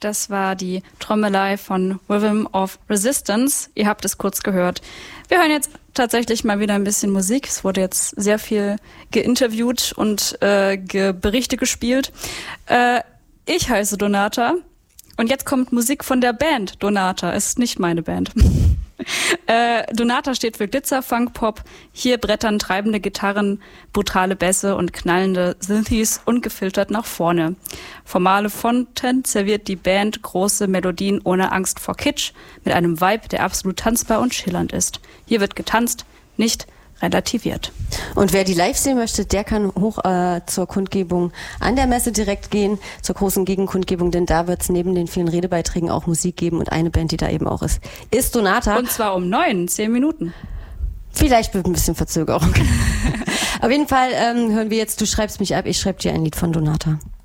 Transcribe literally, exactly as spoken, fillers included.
Das war die Trommelei von Rhythm of Resistance. Ihr habt es kurz gehört. Wir hören jetzt tatsächlich mal wieder ein bisschen Musik. Es wurde jetzt sehr viel geinterviewt und äh, ge- Berichte gespielt. Äh, ich heiße Donata und jetzt kommt Musik von der Band Donata. Es ist nicht meine Band. Äh, Donata steht für Glitzer, Funk, Pop. Hier brettern treibende Gitarren, brutale Bässe und knallende Synthes ungefiltert nach vorne. Formale Fonten serviert die Band große Melodien ohne Angst vor Kitsch, mit einem Vibe, der absolut tanzbar und schillernd ist. Hier wird getanzt, nicht relativiert. Und wer die live sehen möchte, der kann hoch äh, zur Kundgebung an der Messe direkt gehen, zur großen Gegenkundgebung, denn da wird es neben den vielen Redebeiträgen auch Musik geben und eine Band, die da eben auch ist, ist Donata. Und zwar um neun, zehn Minuten. Vielleicht mit ein bisschen Verzögerung. Auf jeden Fall ähm, hören wir jetzt Du schreibst mich ab, ich schreib dir ein Lied von Donata.